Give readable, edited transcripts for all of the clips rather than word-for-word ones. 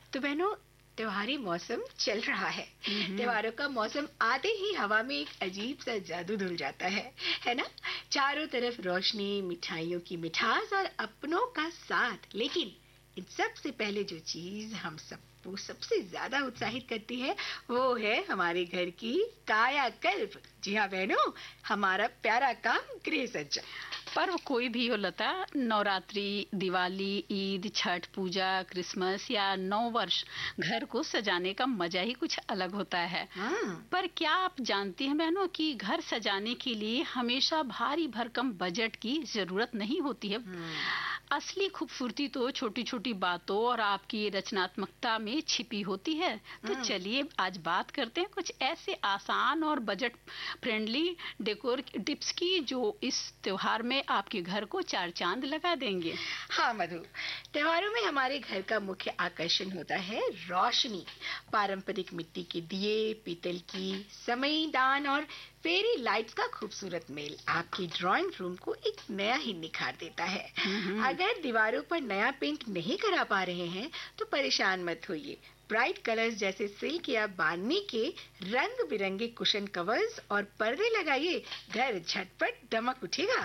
तो बहनों, त्योहारी मौसम चल रहा है। त्योहारों का मौसम आते ही हवा में एक अजीब सा जादू धुल जाता है ना? चारों तरफ रोशनी, मिठाइयों की मिठास और अपनों का साथ। लेकिन इन सब से पहले जो चीज हम सबको सबसे ज्यादा उत्साहित करती है, वो है हमारे घर की कायाकल्प। जी हाँ बहनों, हमारा प्यारा काम गृह सज्जा। पर्व कोई भी हो लता, नवरात्रि, दिवाली, ईद, छठ पूजा, क्रिसमस या नव वर्ष, घर को सजाने का मजा ही कुछ अलग होता है। पर क्या आप जानती हैं बहनों कि घर सजाने के लिए हमेशा भारी भरकम बजट की जरूरत नहीं होती है। असली खूबसूरती तो छोटी छोटी बातों और आपकी रचनात्मकता में छिपी होती है। तो चलिए आज बात करते हैं कुछ ऐसे आसान और बजट फ्रेंडली डेकोर टिप्स की, जो इस त्योहार में आपके घर को चार चांद लगा देंगे। हाँ मधु, त्योहारों में हमारे घर का मुख्य आकर्षण होता है रोशनी। पारंपरिक मिट्टी के दिए, पीतल की समईदान और फेरी लाइट्स का खूबसूरत मेल आपकी ड्राइंग रूम को एक नया ही निखार देता है। अगर दीवारों पर नया पेंट नहीं करा पा रहे हैं तो परेशान मत होइए। ब्राइट कलर्स जैसे सिल्क या बांधनी के रंग बिरंगे कुशन कवर्स और पर्दे लगाइए, घर झटपट दमक उठेगा।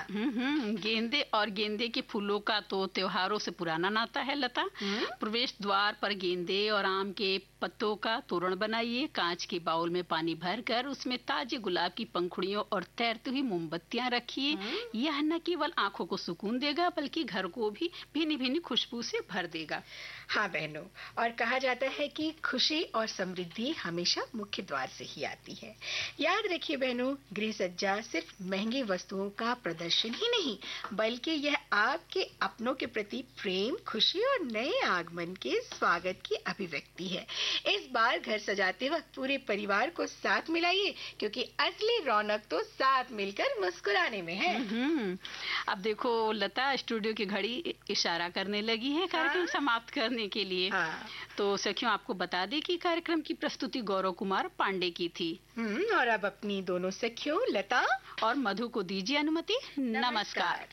गेंदे और गेंदे के फूलों का तो त्योहारों से पुराना नाता है लता। प्रवेश द्वार पर गेंदे और आम के पत्तों का तोरण बनाइए। कांच के बाउल में पानी भरकर उसमें ताजे गुलाब की पंखुड़ियों और तैरती हुई मोमबत्तियां रखिए। यह न केवल आंखों को सुकून देगा बल्कि घर को भी भीनी भीनी खुशबू से भर देगा। हाँ बहनों, और कहा जाता है कि खुशी और समृद्धि हमेशा मुख्य द्वार से ही आती है। याद रखिए बहनों, गृह सज्जा सिर्फ महंगी वस्तुओं का प्रदर्शन ही नहीं, बल्कि यह आपके अपनों के प्रति प्रेम, खुशी और नए आगमन के स्वागत की अभिव्यक्ति है। इस बार घर सजाते वक्त पूरे परिवार को साथ मिलाइए, क्योंकि असली रौनक तो साथ मिलकर मुस्कुराने में है। अब देखो लता, स्टूडियो की घड़ी इशारा करने लगी है कार्यक्रम समाप्त करने के लिए। तो सखियों, आपको बता दें कि कार्यक्रम की प्रस्तुति गौरव कुमार पांडे की थी। और अब अपनी दोनों सखियों लता और मधु को दीजिए अनुमति। नमस्कार।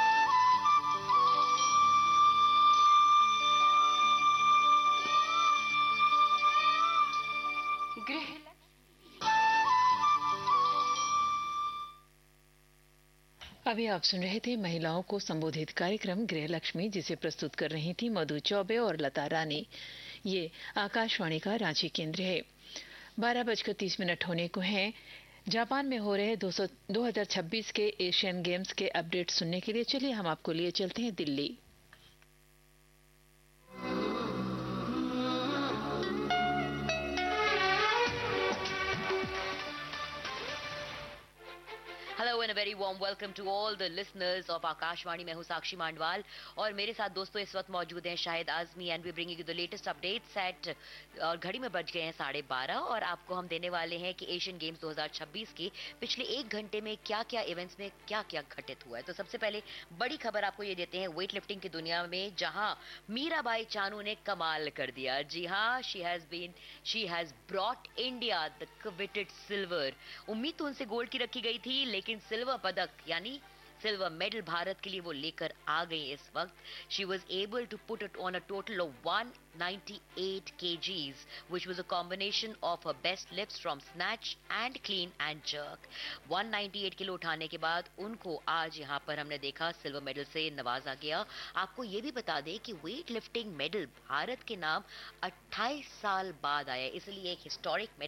अभी आप सुन रहे थे महिलाओं को संबोधित कार्यक्रम गृह लक्ष्मी, जिसे प्रस्तुत कर रही थी मधु चौबे और लता रानी। ये आकाशवाणी का रांची केंद्र है। 12:30 होने को हैं। जापान में हो रहे 2026 के एशियन गेम्स के अपडेट सुनने के लिए चलिए हम आपको लिए चलते हैं Delhi. Hello and a very warm welcome to all the listeners of Akashvani. मैं हूं साक्षी मांडवाल और मेरे साथ दोस्तों इस वक्त मौजूद हैं Shahid Azmi and we bringing you the latest updates eight, और घड़ी में बज गए हैं 12:30 और आपको हम देने वाले हैं कि एशियन गेम्स 2026 के पिछले एक घंटे में क्या क्या इवेंट्स में क्या क्या घटित हुआ है। तो सबसे पहले बड़ी खबर आपको ये देते हैं वेट लिफ्टिंग की दुनिया में, जहां मीराबाई चानू ने कमाल कर दिया। जी हाँ, she has brought India the coveted silver. उम्मीद तो उनसे गोल्ड की रखी गई थी, लेकिन सिल्वर पदक यानी सिल्वर मेडल भारत के लिए वो लेकर आ गई इस वक्त। She was able to put it on a total of 198 kgs, which was a combination of her best lifts from snatch and clean and jerk। 198 kilo उठाने के बाद उनको आज यहाँ पर हमने देखा सिल्वर मेडल से नवाजा गया। आपको ये भी बता दें कि वेट लिफ्टिंग मेडल भारत के नाम 28 साल बाद आया, इसलिए एक हिस्टोरिक मेडल